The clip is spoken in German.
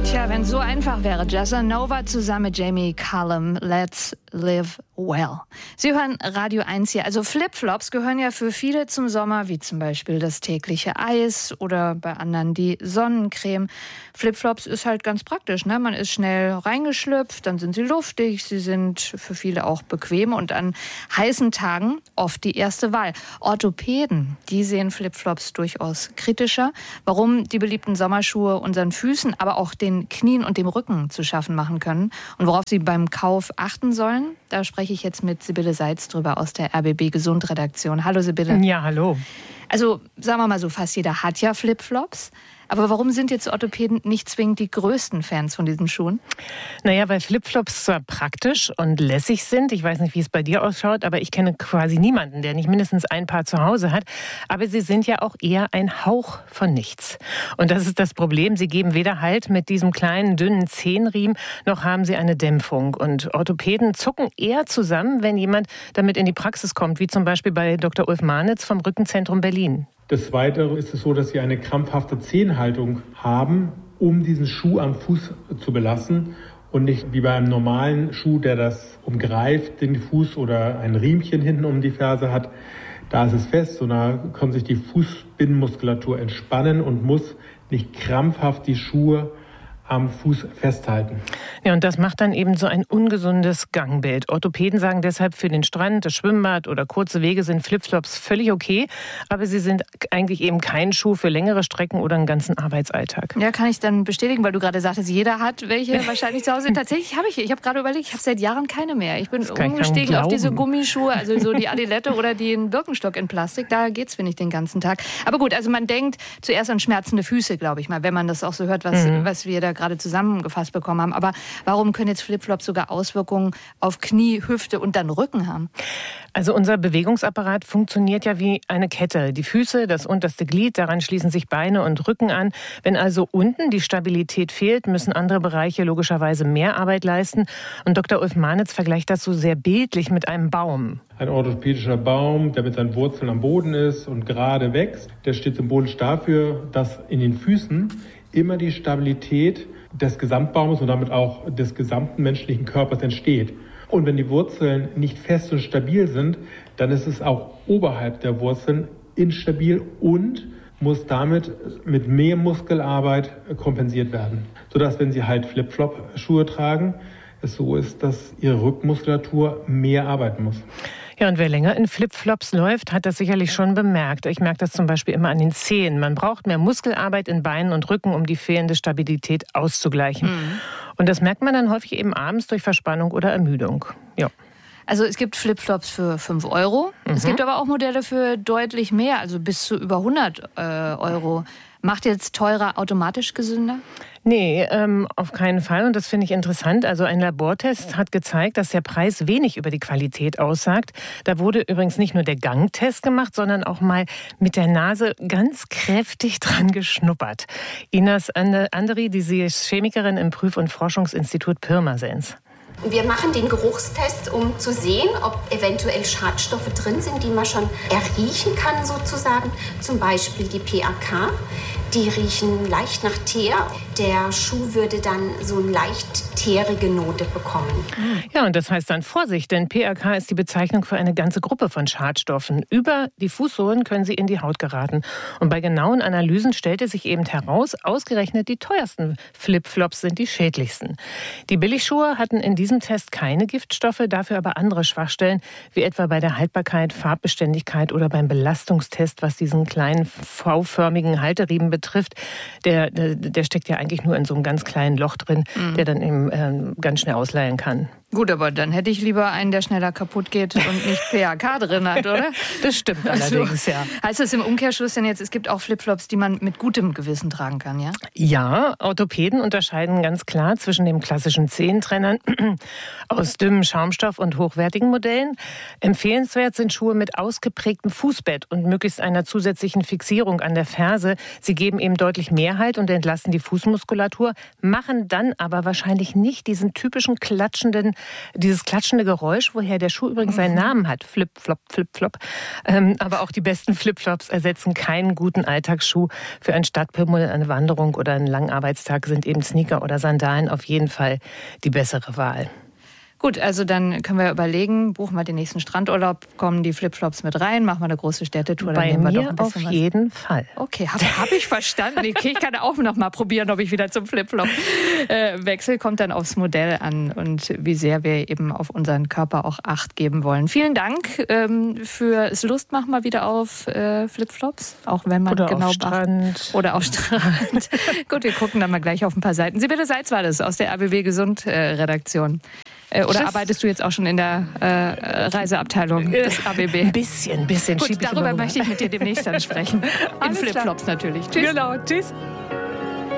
Tja, wenn es so einfach wäre. Jazzanova zusammen mit Jamie Cullum. Let's live well. Sie hören Radio 1 hier. Also Flipflops gehören ja für viele zum Sommer, wie zum Beispiel das tägliche Eis oder bei anderen die Sonnencreme. Flipflops ist halt ganz praktisch, ne? Man ist schnell reingeschlüpft, dann sind sie luftig, sie sind für viele auch bequem und an heißen Tagen oft die erste Wahl. Orthopäden, die sehen Flipflops durchaus kritischer. Warum die beliebten Sommerschuhe unseren Füßen, aber auch den Knien und dem Rücken zu schaffen machen können und worauf sie beim Kauf achten sollen, da spreche ich jetzt mit Sibylle Seitz drüber aus der RBB Gesund-Redaktion. Hallo Sibylle. Ja, hallo. Also sagen wir mal so, fast jeder hat ja Flipflops. Aber warum sind jetzt Orthopäden nicht zwingend die größten Fans von diesen Schuhen? Naja, weil Flipflops zwar praktisch und lässig sind, ich weiß nicht, wie es bei dir ausschaut, aber ich kenne quasi niemanden, der nicht mindestens ein Paar zu Hause hat. Aber sie sind ja auch eher ein Hauch von nichts. Und das ist das Problem, sie geben weder Halt mit diesem kleinen, dünnen Zehenriemen, noch haben sie eine Dämpfung. Und Orthopäden zucken eher zusammen, wenn jemand damit in die Praxis kommt, wie zum Beispiel bei Dr. Ulf Marnitz vom Rückenzentrum Berlin. Des Weiteren ist es so, dass sie eine krampfhafte Zehenhaltung haben, um diesen Schuh am Fuß zu belassen und nicht wie bei einem normalen Schuh, der das umgreift, den Fuß oder ein Riemchen hinten um die Ferse hat. Da ist es fest, sondern kann sich die Fußbindenmuskulatur entspannen und muss nicht krampfhaft die Schuhe am Fuß festhalten. Ja, und das macht dann eben so ein ungesundes Gangbild. Orthopäden sagen deshalb, für den Strand, das Schwimmbad oder kurze Wege sind Flipflops völlig okay, aber sie sind eigentlich eben kein Schuh für längere Strecken oder einen ganzen Arbeitsalltag. Ja, kann ich dann bestätigen, weil du gerade sagtest, jeder hat welche wahrscheinlich zu Hause. Tatsächlich habe ich gerade überlegt, ich habe seit Jahren keine mehr. Ich bin umgestiegen auf diese Gummischuhe, also so die Adilette oder den Birkenstock in Plastik. Da geht's, finde ich, den ganzen Tag. Aber gut, also man denkt zuerst an schmerzende Füße, glaube ich mal, wenn man das auch so hört, was wir da gerade zusammengefasst bekommen haben. Aber warum können jetzt Flipflops sogar Auswirkungen auf Knie, Hüfte und dann Rücken haben? Also unser Bewegungsapparat funktioniert ja wie eine Kette. Die Füße, das unterste Glied, daran schließen sich Beine und Rücken an. Wenn also unten die Stabilität fehlt, müssen andere Bereiche logischerweise mehr Arbeit leisten. Und Dr. Ulf Marnitz vergleicht das so sehr bildlich mit einem Baum. Ein orthopädischer Baum, der mit seinen Wurzeln am Boden ist und gerade wächst, der steht symbolisch dafür, dass in den Füßen immer die Stabilität des Gesamtbaumes und damit auch des gesamten menschlichen Körpers entsteht. Und wenn die Wurzeln nicht fest und stabil sind, dann ist es auch oberhalb der Wurzeln instabil und muss damit mit mehr Muskelarbeit kompensiert werden. Sodass, wenn Sie halt Flip-Flop-Schuhe tragen, es so ist, dass Ihre Rückenmuskulatur mehr arbeiten muss. Ja, und wer länger in Flipflops läuft, hat das sicherlich schon bemerkt. Ich merke das zum Beispiel immer an den Zehen. Man braucht mehr Muskelarbeit in Beinen und Rücken, um die fehlende Stabilität auszugleichen. Und das merkt man dann häufig eben abends durch Verspannung oder Ermüdung. Ja. Also es gibt Flipflops für 5 Euro. Es gibt aber auch Modelle für deutlich mehr, also bis zu über 100 Euro. Macht jetzt teurer automatisch gesünder? Nee, auf keinen Fall. Und das finde ich interessant. Also ein Labortest hat gezeigt, dass der Preis wenig über die Qualität aussagt. Da wurde übrigens nicht nur der Gangtest gemacht, sondern auch mal mit der Nase ganz kräftig dran geschnuppert. Ines Anderi, sie ist Chemikerin im Prüf- und Forschungsinstitut Pirmasens. Wir machen den Geruchstest, um zu sehen, ob eventuell Schadstoffe drin sind, die man schon erriechen kann sozusagen. Zum Beispiel die PAK. Die riechen leicht nach Teer. Der Schuh würde dann so eine leicht teerige Note bekommen. Ja, und das heißt dann Vorsicht, denn PAK ist die Bezeichnung für eine ganze Gruppe von Schadstoffen. Über die Fußsohlen können sie in die Haut geraten. Und bei genauen Analysen stellte sich eben heraus, ausgerechnet die teuersten Flipflops sind die schädlichsten. Die Billigschuhe hatten in diesem Test keine Giftstoffe, dafür aber andere Schwachstellen, wie etwa bei der Haltbarkeit, Farbbeständigkeit oder beim Belastungstest, was diesen kleinen V-förmigen Halteriemen betrifft. Der steckt ja eigentlich nur in so einem ganz kleinen Loch drin, der dann eben ganz schnell ausleihen kann. Gut, aber dann hätte ich lieber einen, der schneller kaputt geht und nicht PAK drin hat, oder? Das stimmt allerdings, ja. Heißt das im Umkehrschluss denn jetzt, es gibt auch Flipflops, die man mit gutem Gewissen tragen kann, ja? Ja, Orthopäden unterscheiden ganz klar zwischen den klassischen Zehentrennern aus dünnem Schaumstoff und hochwertigen Modellen. Empfehlenswert sind Schuhe mit ausgeprägtem Fußbett und möglichst einer zusätzlichen Fixierung an der Ferse. Sie geben eben deutlich mehr Halt und entlasten die Fußmuskulatur, machen dann aber wahrscheinlich nicht diesen typischen klatschenden dieses klatschende Geräusch, woher der Schuh übrigens seinen Namen hat. Flip, flop, flip, flop. Aber auch die besten Flipflops ersetzen keinen guten Alltagsschuh. Für einen Stadtpimmel, eine Wanderung oder einen langen Arbeitstag sind eben Sneaker oder Sandalen auf jeden Fall die bessere Wahl. Gut, also dann können wir überlegen, buchen wir den nächsten Strandurlaub, kommen die Flipflops mit rein, machen wir eine große Städtetour. Dann Bei nehmen wir mir doch ein bisschen auf jeden Fall. Okay, hab ich verstanden. Okay, ich kann auch noch mal probieren, ob ich wieder zum Flipflop wechsle. Kommt dann aufs Modell an und wie sehr wir eben auf unseren Körper auch Acht geben wollen. Vielen Dank fürs Lustmachen mal wieder auf Flipflops, auch wenn man oder genau auf Strand. Oder auf Strand. Gut, wir gucken dann mal gleich auf ein paar Seiten. Sibylle Seitz war das aus der RBB Gesund Redaktion. Oder arbeitest du jetzt auch schon in der Reiseabteilung des ABB? Ein bisschen. Gut, darüber möchte ich mit dir demnächst dann sprechen. In Flipflops natürlich. Tschüss. Genau, tschüss.